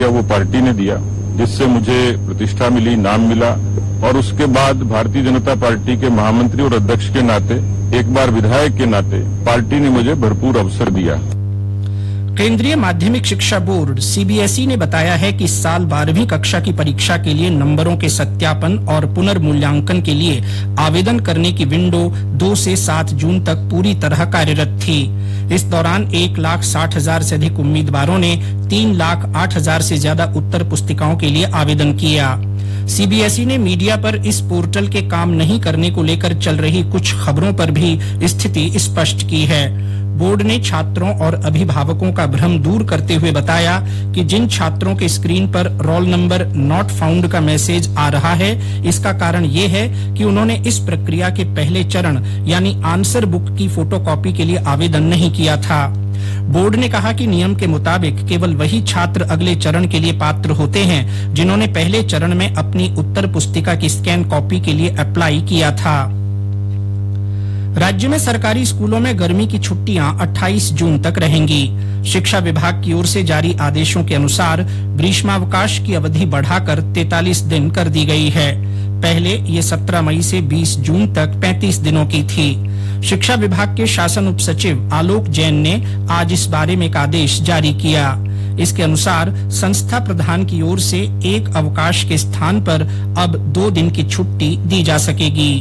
वो पार्टी ने दिया, जिससे मुझे प्रतिष्ठा मिली, नाम मिला, और उसके बाद भारतीय जनता पार्टी के महामंत्री और अध्यक्ष के नाते, एक बार विधायक के नाते पार्टी ने मुझे भरपूर अवसर दिया। केंद्रीय माध्यमिक शिक्षा बोर्ड सीबीएसई ने बताया है कि इस साल 12वीं कक्षा की परीक्षा के लिए नंबरों के सत्यापन और पुनर्मूल्यांकन के लिए आवेदन करने की विंडो 2 से 7 जून तक पूरी तरह कार्यरत थी। इस दौरान 1,60,000 से अधिक उम्मीदवारों ने 3,08,000 से ज्यादा उत्तर पुस्तिकाओं के लिए आवेदन किया। सीबीएसई ने मीडिया पर इस पोर्टल के काम नहीं करने को लेकर चल रही कुछ खबरों पर भी स्थिति स्पष्ट की है। बोर्ड ने छात्रों और अभिभावकों का भ्रम दूर करते हुए बताया कि जिन छात्रों के स्क्रीन पर रोल नंबर नॉट फाउंड का मैसेज आ रहा है, इसका कारण ये है कि उन्होंने इस प्रक्रिया के पहले चरण यानी आंसर बुक की फोटोकॉपी के लिए आवेदन नहीं किया था। बोर्ड ने कहा कि नियम के मुताबिक केवल वही छात्र अगले चरण के लिए पात्र होते हैं जिन्होंने पहले चरण में अपनी उत्तर पुस्तिका की स्कैन कॉपी के लिए अप्लाई किया था। राज्य में सरकारी स्कूलों में गर्मी की छुट्टियां 28 जून तक रहेंगी। शिक्षा विभाग की ओर से जारी आदेशों के अनुसार ग्रीष्मावकाश की अवधि बढ़ाकर 43 दिन कर दी गई है। पहले ये 17 मई से 20 जून तक 35 दिनों की थी। शिक्षा विभाग के शासन उप सचिव आलोक जैन ने आज इस बारे में एक आदेश जारी किया। इसके अनुसार संस्था प्रधान की ओर से एक अवकाश के स्थान पर अब 2 दिन की छुट्टी दी जा सकेगी।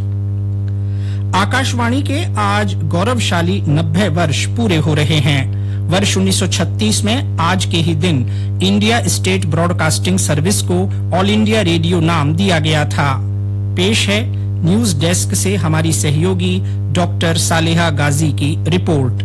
आकाशवाणी के आज गौरवशाली 90 वर्ष पूरे हो रहे हैं। वर्ष 1936 में आज के ही दिन इंडिया स्टेट ब्रॉडकास्टिंग सर्विस को ऑल इंडिया रेडियो नाम दिया गया था। पेश है न्यूज डेस्क से हमारी सहयोगी डॉक्टर सालेहा गाजी की रिपोर्ट।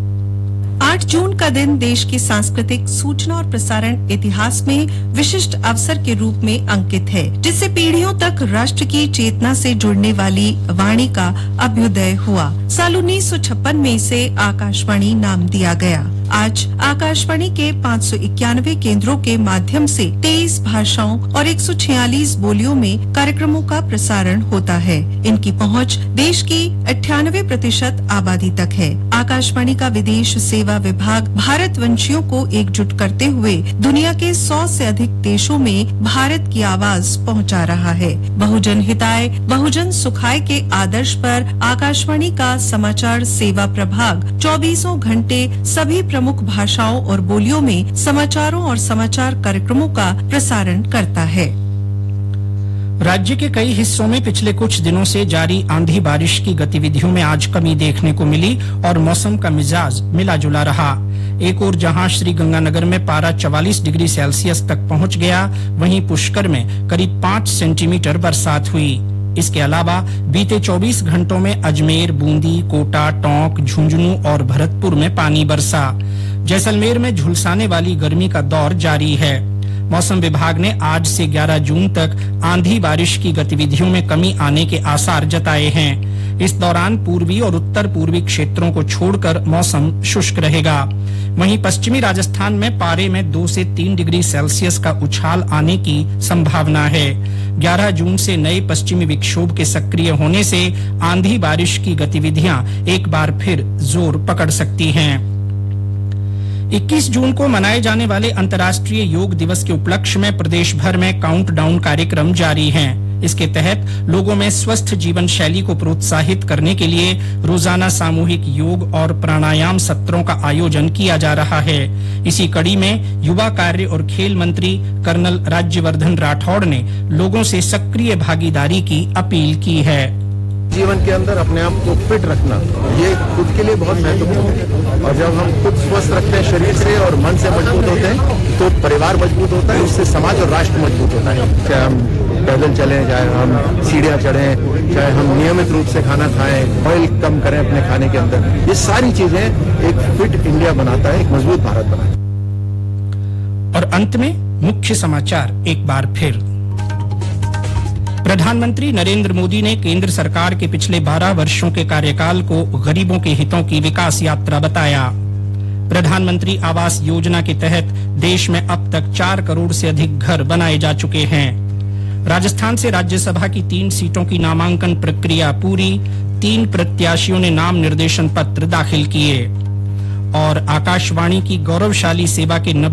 8 जून का दिन देश की सांस्कृतिक सूचना और प्रसारण इतिहास में विशिष्ट अवसर के रूप में अंकित है, जिससे पीढ़ियों तक राष्ट्र की चेतना से जुड़ने वाली वाणी का अभ्युदय हुआ। साल 1956 में इसे आकाशवाणी नाम दिया गया। आज आकाशवाणी के 591 केंद्रों के माध्यम से 23 भाषाओं और 146 बोलियों में कार्यक्रमों का प्रसारण होता है। इनकी पहुंच देश की 98% आबादी तक है। आकाशवाणी का विदेश सेवा विभाग भारतवंशियों को एकजुट करते हुए दुनिया के 100 से अधिक देशों में भारत की आवाज पहुंचा रहा है। बहुजन हिताय बहुजन सुखाय के आदर्श पर आकाशवाणी का समाचार सेवा प्रभाग 24 घंटे सभी प्रमुख भाषाओं और बोलियों में समाचारों और समाचार कार्यक्रमों का प्रसारण करता है। राज्य के कई हिस्सों में पिछले कुछ दिनों से जारी आंधी बारिश की गतिविधियों में आज कमी देखने को मिली और मौसम का मिजाज मिला जुला रहा। एक ओर जहां श्री गंगानगर में पारा 44 डिग्री सेल्सियस तक पहुंच गया, वहीं पुष्कर में करीब 5 सेंटीमीटर बरसात हुई। इसके अलावा बीते 24 घंटों में अजमेर, बूंदी, कोटा, टोंक, झुंझुनू और भरतपुर में पानी बरसा। जैसलमेर में झुलसाने वाली गर्मी का दौर जारी है। मौसम विभाग ने आज से 11 जून तक आंधी बारिश की गतिविधियों में कमी आने के आसार जताए हैं। इस दौरान पूर्वी और उत्तर पूर्वी क्षेत्रों को छोड़कर मौसम शुष्क रहेगा। वहीं पश्चिमी राजस्थान में पारे में 2 से 3 डिग्री सेल्सियस का उछाल आने की संभावना है। 11 जून से नए पश्चिमी विक्षोभ के सक्रिय होने से आंधी बारिश की गतिविधियां एक बार फिर जोर पकड़ सकती हैं। 21 जून को मनाए जाने वाले अंतर्राष्ट्रीय योग दिवस के उपलक्ष्य में प्रदेश भर में काउंटडाउन कार्यक्रम जारी हैं। इसके तहत लोगों में स्वस्थ जीवन शैली को प्रोत्साहित करने के लिए रोजाना सामूहिक योग और प्राणायाम सत्रों का आयोजन किया जा रहा है। इसी कड़ी में युवा कार्य और खेल मंत्री कर्नल राज्यवर्धन राठौड़ ने लोगों से सक्रिय भागीदारी की अपील की है। जीवन के अंदर अपने आप को फिट रखना ये खुद के लिए बहुत महत्वपूर्ण है, और जब हम खुद स्वस्थ रखते हैं शरीर से और मन से मजबूत होते हैं तो परिवार मजबूत होता है, उससे समाज और राष्ट्र मजबूत होता है। चाहे हम पैदल चलें, चाहे हम सीढ़ियां चढ़ें, चाहे हम नियमित रूप से खाना खाएं, ऑयल कम करें अपने खाने के अंदर, ये सारी चीजें एक फिट इंडिया बनाता है, एक मजबूत भारत बनाता है। और अंत में मुख्य समाचार एक बार फिर। प्रधानमंत्री नरेंद्र मोदी ने केंद्र सरकार के पिछले 12 वर्षों के कार्यकाल को गरीबों के हितों की विकास यात्रा बताया। प्रधानमंत्री आवास योजना के तहत देश में अब तक 4 करोड़ से अधिक घर बनाए जा चुके हैं। राजस्थान से राज्यसभा की 3 सीटों की नामांकन प्रक्रिया पूरी, 3 प्रत्याशियों ने नाम निर्देशन पत्र दाखिल किए। और आकाशवाणी की गौरवशाली सेवा के